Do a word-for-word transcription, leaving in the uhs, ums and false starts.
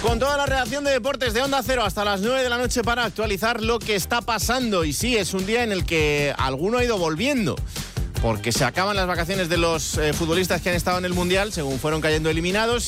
con toda la redacción de deportes de Onda Cero hasta las nueve de la noche para actualizar lo que está pasando. Y sí, es un día en el que alguno ha ido volviendo, porque se acaban las vacaciones de los eh, futbolistas que han estado en el Mundial, según fueron cayendo eliminados.